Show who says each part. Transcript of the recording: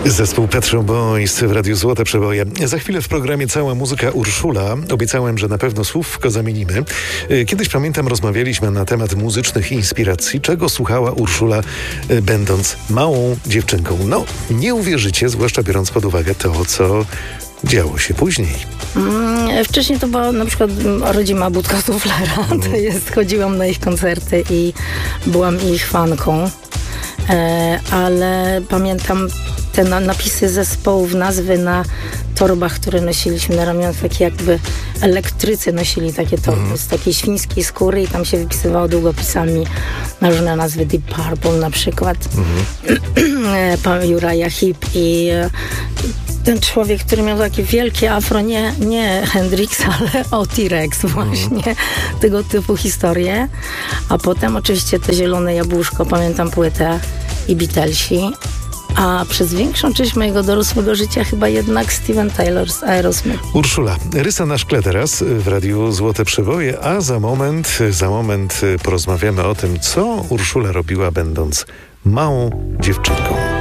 Speaker 1: Zespół Pet Shop Boys w Radiu Złote Przeboje. Za chwilę w programie cała muzyka Urszula. Obiecałem, że na pewno słówko zamienimy. Kiedyś, pamiętam, rozmawialiśmy na temat muzycznych inspiracji, czego słuchała Urszula, będąc małą dziewczynką. No, nie uwierzycie, zwłaszcza biorąc pod uwagę to, co działo się później.
Speaker 2: Wcześniej to była na przykład rodzima Budka Suflera. To jest, chodziłam na ich koncerty i byłam ich fanką. Ale pamiętam te napisy zespołów, nazwy na torbach, które nosiliśmy na ramionach, takie jakby elektrycy nosili takie torby z takiej świńskiej skóry i tam się wypisywało długopisami na różne nazwy, Deep Purple na przykład, Uriah Heep i ten człowiek, który miał takie wielkie afro, nie Hendrix, ale T-Rex właśnie, tego typu historie. A potem oczywiście to Zielone Jabłuszko, pamiętam płytę i Beatlesi. A przez większą część mojego dorosłego życia chyba jednak Steven Tyler z Aerosmith.
Speaker 1: Urszula, rysa na szkle teraz w Radiu Złote Przeboje, a za moment porozmawiamy o tym, co Urszula robiła, będąc małą dziewczynką.